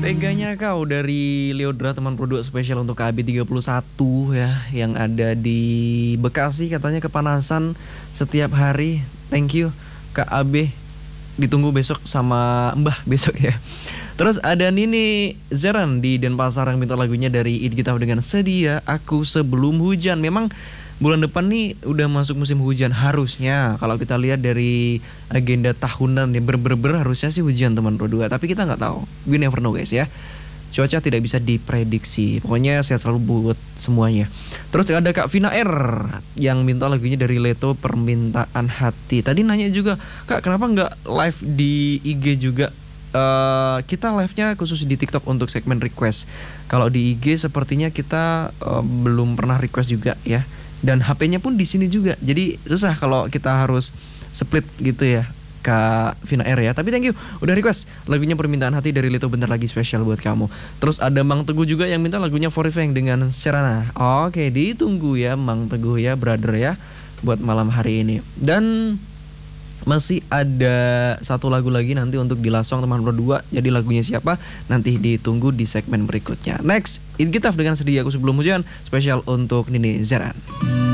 Teganya kau dari Leodra teman produk spesial untuk KB31 ya, yang ada di Bekasi, katanya kepanasan setiap hari. Thank you Kak AB. Ditunggu besok sama Mbah besok ya. Terus ada Nini Zeran di Denpasar yang minta lagunya dari It Gitaf dengan Sedia Aku Sebelum Hujan. Memang bulan depan nih udah masuk musim hujan harusnya. Kalau kita lihat dari agenda tahunan ya, harusnya sih hujan teman Pro 2. Tapi kita nggak tahu. We never know guys ya. Cuaca tidak bisa diprediksi. Pokoknya sehat selalu buat semuanya. Terus ada Kak Vina R yang minta lagunya dari Leto Permintaan Hati. Tadi nanya juga, Kak kenapa nggak live di IG juga? Kita live-nya khusus di TikTok untuk segmen request. Kalau di IG sepertinya kita belum pernah request juga ya. Dan HP-nya pun di sini juga. Jadi susah kalau kita harus split gitu ya. Kak Vina R ya. Tapi thank you udah request lagunya Permintaan Hati dari Lito, bentar lagi spesial buat kamu. Terus ada Mang Teguh juga yang minta lagunya Forifeng dengan Serana. Oke, ditunggu ya Mang Teguh ya, brother ya, buat malam hari ini. Dan masih ada satu lagu lagi nanti untuk dilasong teman Pro 2. Jadi lagunya siapa nanti ditunggu di segmen berikutnya. Next, It Gitaf dengan Sedia Aku Sebelum Hujan, spesial untuk Nini Zeran.